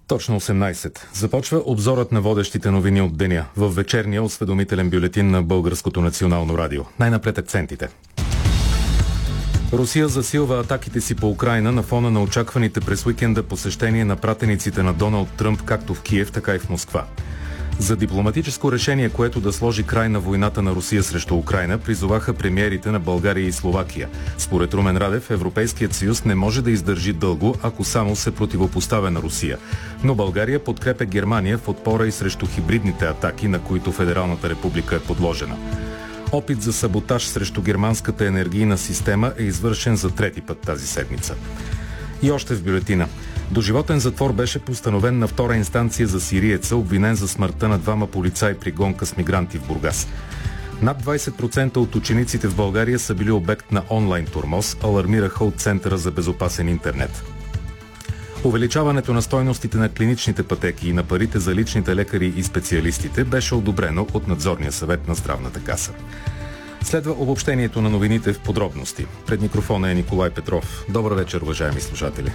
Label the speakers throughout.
Speaker 1: Точно 18. Започва обзорът на водещите новини от деня в вечерния осведомителен бюлетин на Българското национално радио. Най-напред акцентите. Русия засилва атаките си по Украйна на фона на очакваните през уикенда посещение на пратениците на Доналд Тръмп както в Киев, така и в Москва. За дипломатическо решение, което да сложи край на войната на Русия срещу Украйна, призоваха премиерите на България и Словакия. Според Румен Радев, Европейският съюз не може да издържи дълго, ако само се противопоставя на Русия. Но България подкрепя Германия в отпора и срещу хибридните атаки, на които Федералната република е подложена. Опит за саботаж срещу германската енергийна система е извършен за трети път тази седмица. И още в бюлетина. Доживотен затвор беше постановен на втора инстанция за сириеца, обвинен за смъртта на двама полицаи при гонка с мигранти в Бургас. Над 20% от учениците в България са били обект на онлайн тормоз, алармираха от Центъра за безопасен интернет. Увеличаването на стойностите на клиничните пътеки и на парите за личните лекари и специалистите беше одобрено от Надзорния съвет на Здравната каса. Следва обобщението на новините в подробности. Пред микрофона е Николай Петров. Добър вечер, уважаеми слушатели.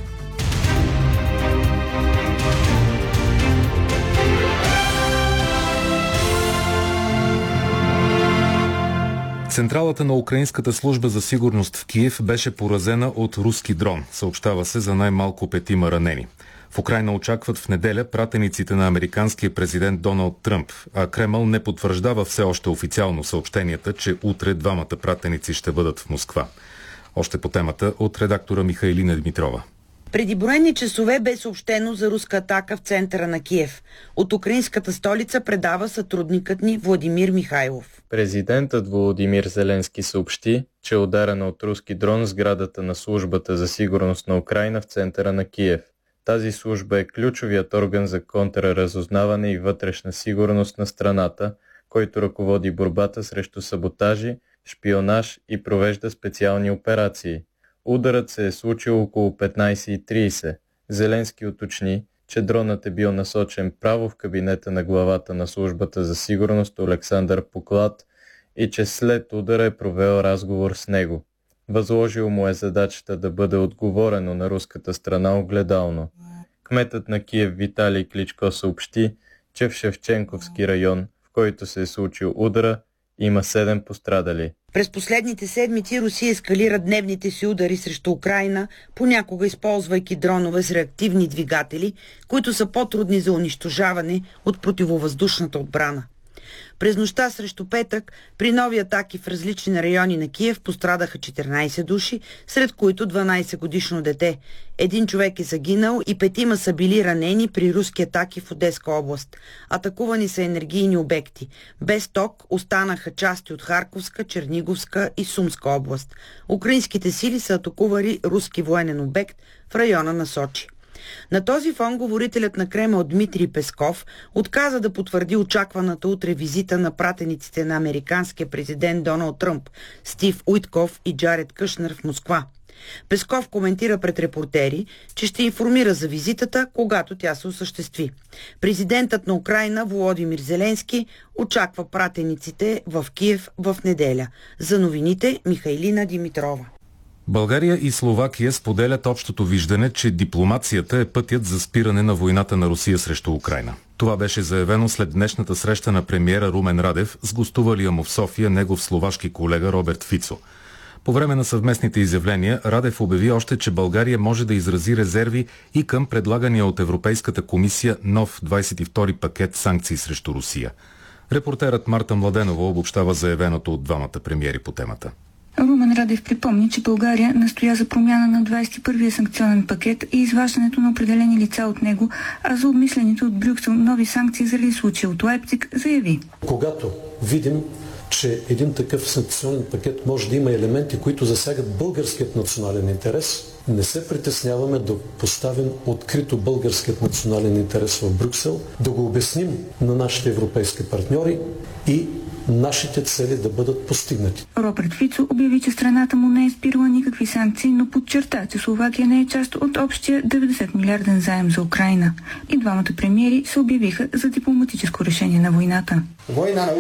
Speaker 1: Централата на Украинската служба за сигурност в Киев беше поразена от руски дрон. Съобщава се за най-малко 5 ранени. В Украйна очакват в неделя пратениците на американския президент Доналд Тръмп, а Кремъл не потвърждава все още официално съобщенията, че утре двамата пратеници ще бъдат в Москва. Още по темата от редактора Михайлина Димитрова.
Speaker 2: Преди броени часове бе съобщено за руска атака в центъра на Киев. От украинската столица предава сътрудникът ни Владимир Михайлов.
Speaker 3: Президентът Володимир Зеленски съобщи, че е ударена от руски дрон сградата на службата за сигурност на Украйна в центъра на Киев. Тази служба е ключовият орган за контраразузнаване и вътрешна сигурност на страната, който ръководи борбата срещу саботажи, шпионаж и провежда специални операции. Ударът се е случил около 15:30. Зеленски уточни, че дронът е бил насочен право в кабинета на главата на службата за сигурност Олександър Поклад и че след удара е провел разговор с него. Възложил му е задачата да бъде отговорено на руската страна огледално. Кметът на Киев Виталий Кличко съобщи, че в Шевченковски район, в който се е случил удара, има 7 пострадали.
Speaker 2: През последните седмици Русия ескалира дневните си удари срещу Украйна, понякога използвайки дронове с реактивни двигатели, които са по-трудни за унищожаване от противовъздушната отбрана. През нощта срещу петък, при нови атаки в различни райони на Киев пострадаха 14 души, сред които 12-годишно дете. Един човек е загинал и 5 са били ранени при руски атаки в Одеска област. Атакувани са енергийни обекти. Без ток останаха части от Харковска, Черниговска и Сумска област. Украинските сили са атакували руски военен обект в района на Сочи. На този фон говорителят на Кремъл Дмитрий Песков отказа да потвърди очакваната утре визита на пратениците на американския президент Доналд Тръмп, Стив Уитков и Джаред Кушнер в Москва. Песков коментира пред репортери, че ще информира за визитата, когато тя се осъществи. Президентът на Украйна Володимир Зеленски очаква пратениците в Киев в неделя. За новините Михайлина Димитрова.
Speaker 1: България и Словакия споделят общото виждане, че дипломацията е пътят за спиране на войната на Русия срещу Украйна. Това беше заявено след днешната среща на премиера Румен Радев с гостувалия му в София негов словашки колега Роберт Фицо. По време на съвместните изявления Радев обяви още, че България може да изрази резерви и към предлагания от Европейската комисия нов 22-и пакет санкции срещу Русия. Репортерът Марта Младенова обобщава заявеното от двамата премиери по темата.
Speaker 4: Румен Радев припомни, че България настоя за промяна на 21-я санкционен пакет и изваждането на определени лица от него, а за обмислените от Брюксел нови санкции заради случая от Лайпциг заяви.
Speaker 5: Когато видим, че един такъв санкционен пакет може да има елементи, които засягат българският национален интерес, не се притесняваме да поставим открито българският национален интерес в Брюксел, да го обясним на нашите европейски партньори и нашите цели да бъдат постигнати.
Speaker 4: Роберт Фицо обяви, че страната му не е спирала никакви санкции, но подчерта, че Словакия не е част от общия 90 милиарден заем за Украйна. И двамата премиери се обявиха за дипломатическо решение на войната.